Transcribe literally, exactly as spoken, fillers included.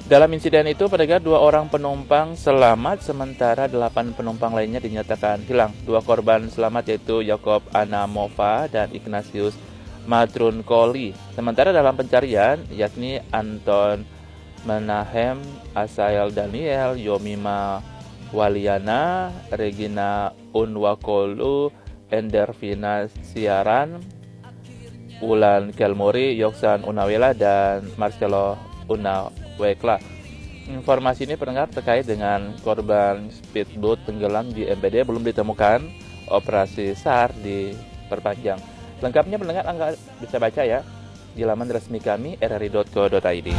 Dalam insiden itu, pendengar, dua orang penumpang selamat, sementara delapan penumpang lainnya dinyatakan hilang. Dua korban selamat yaitu Yakob Anamova dan Ignatius Matrunkoli. Sementara dalam pencarian, yakni Anton Menahem, Asael Daniel, Yomima Waliana, Regina Unwakolu, Endervina Siaran, Ulan Kelmori, Yoksan Unawela, dan Marcelo Unawekla. Informasi ini pendengar terkait dengan korban speedboat tenggelam di M P D belum ditemukan. Operasi S A R diperpanjang. Lengkapnya pendengar Anda bisa baca ya di laman resmi kami r r i dot co dot i d.